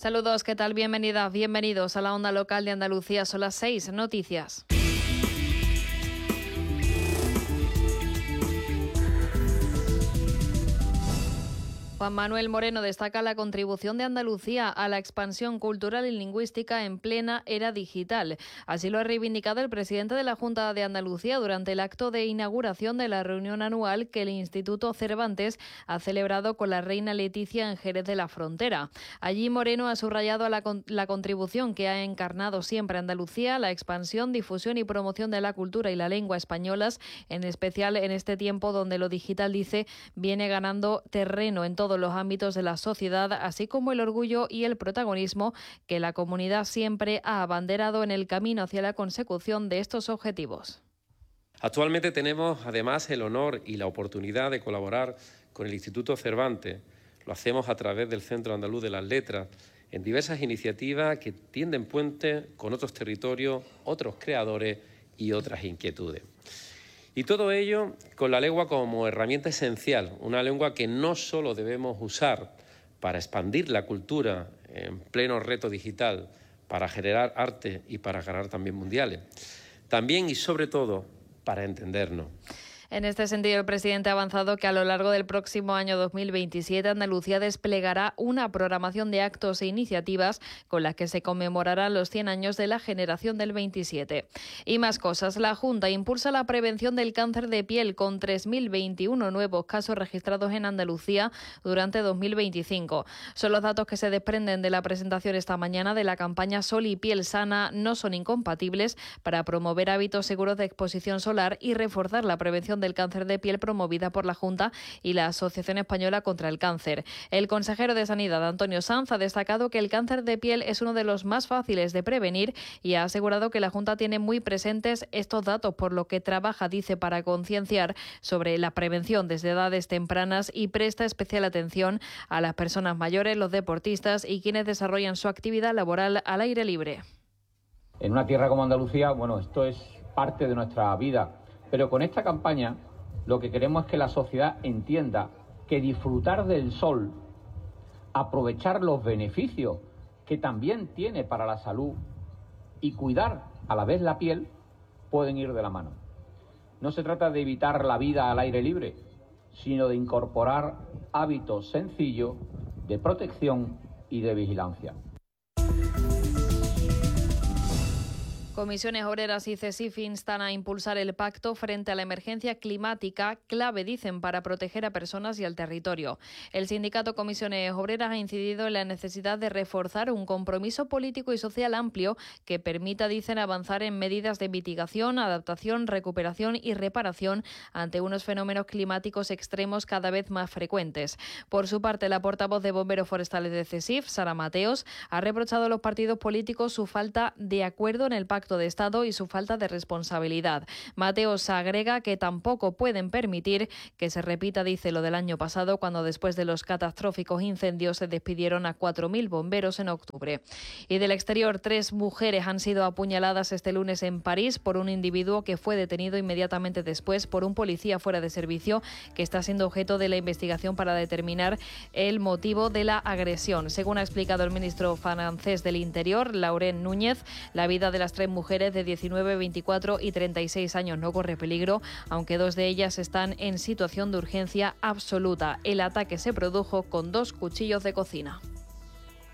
Saludos, ¿qué tal? Bienvenidas, bienvenidos a la Onda Local de Andalucía. Son las 6 noticias. Juan Manuel Moreno destaca la contribución de Andalucía a la expansión cultural y lingüística en plena era digital. Así lo ha reivindicado el presidente de la Junta de Andalucía durante el acto de inauguración de la reunión anual que el Instituto Cervantes ha celebrado con la reina Leticia en Jerez de la Frontera. Allí Moreno ha subrayado la contribución que ha encarnado siempre Andalucía, la expansión, difusión y promoción de la cultura y la lengua españolas, en especial en este tiempo donde lo digital, dice, viene ganando terreno en todos los ámbitos de la sociedad, así como el orgullo y el protagonismo que la comunidad siempre ha abanderado en el camino hacia la consecución de estos objetivos. Actualmente tenemos además el honor y la oportunidad de colaborar con el Instituto Cervantes. Lo hacemos a través del Centro Andaluz de las Letras en diversas iniciativas que tienden puentes con otros territorios, otros creadores y otras inquietudes. Y todo ello con la lengua como herramienta esencial, una lengua que no solo debemos usar para expandir la cultura en pleno reto digital, para generar arte y para ganar también mundiales, también y sobre todo para entendernos. En este sentido, el presidente ha avanzado que a lo largo del próximo año 2027 Andalucía desplegará una programación de actos e iniciativas con las que se conmemorarán los 100 años de la generación del 27. Y más cosas. La Junta impulsa la prevención del cáncer de piel con 3.021 nuevos casos registrados en Andalucía durante 2025. Son los datos que se desprenden de la presentación esta mañana de la campaña Sol y Piel Sana no son incompatibles para promover hábitos seguros de exposición solar y reforzar la prevención del cáncer de piel promovida por la Junta y la Asociación Española contra el Cáncer. El consejero de Sanidad, Antonio Sanz, ha destacado que el cáncer de piel es uno de los más fáciles de prevenir y ha asegurado que la Junta tiene muy presentes estos datos, por lo que trabaja, dice, para concienciar sobre la prevención desde edades tempranas y presta especial atención a las personas mayores, los deportistas y quienes desarrollan su actividad laboral al aire libre. En una tierra como Andalucía, esto es parte de nuestra vida. Pero con esta campaña lo que queremos es que la sociedad entienda que disfrutar del sol, aprovechar los beneficios que también tiene para la salud y cuidar a la vez la piel, pueden ir de la mano. No se trata de evitar la vida al aire libre, sino de incorporar hábitos sencillos de protección y de vigilancia. Comisiones Obreras y CESIF instan a impulsar el pacto frente a la emergencia climática, clave, dicen, para proteger a personas y al territorio. El sindicato Comisiones Obreras ha incidido en la necesidad de reforzar un compromiso político y social amplio que permita, dicen, avanzar en medidas de mitigación, adaptación, recuperación y reparación ante unos fenómenos climáticos extremos cada vez más frecuentes. Por su parte, la portavoz de Bomberos Forestales de CESIF, Sara Mateos, ha reprochado a los partidos políticos su falta de acuerdo en el pacto de Estado y su falta de responsabilidad. Mateos agrega que tampoco pueden permitir que se repita, dice, lo del año pasado, cuando después de los catastróficos incendios se despidieron a 4.000 bomberos en octubre. Y del exterior, 3 mujeres han sido apuñaladas este lunes en París por un individuo que fue detenido inmediatamente después por un policía fuera de servicio que está siendo objeto de la investigación para determinar el motivo de la agresión. Según ha explicado el ministro francés del Interior, Laurent Núñez, la vida de las 3 mujeres de 19, 24 y 36 años no corre peligro, aunque 2 de ellas están en situación de urgencia absoluta. El ataque se produjo con 2 cuchillos de cocina.